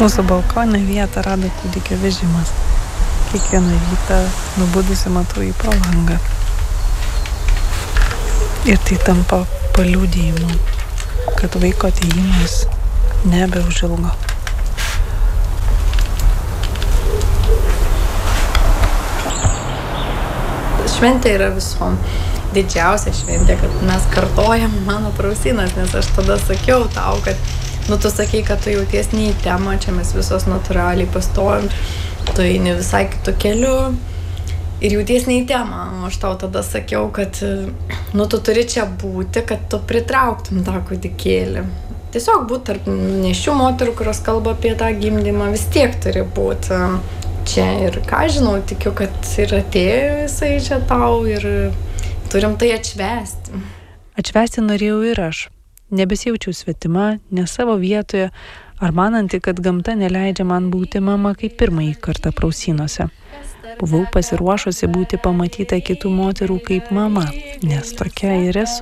Mūsų balkone vietą rado kūdikio vežimas. Kiekvieną rytą nubudusi matau jį pro langą. Ir tai tampa paliudijimu, kad vaiko atėjimas nebeužilgo. Šventė yra visom didžiausia šventė, kad mes kartojam mano prausynas, nes aš tada sakiau tau, kad tu sakei, kad tu jauties ne į temą, čia mes visos natūraliai pastojam, tu eini visai kitu keliu ir jauties ne į temą. Aš tau tada sakiau, kad tu turi čia būti, kad tu pritrauktum tą kūdikėlį. Tiesiog būti tarp nešių moterų, kurios kalba apie tą gimdymą, vis tiek turi būti čia. Ir ką žinau, tikiu, kad ir atėjo jisai čia tau ir turim tai atšvęsti. Atšvęsti norėjau ir aš. Nebesijaučiau svetima, ne savo vietoje, ar mananti, kad gamta neleidžia man būti mama kaip pirmąjį kartą prausynuose. Buvau pasiruošusi būti pamatyta kitų moterų kaip mama, nes tokia ir esu.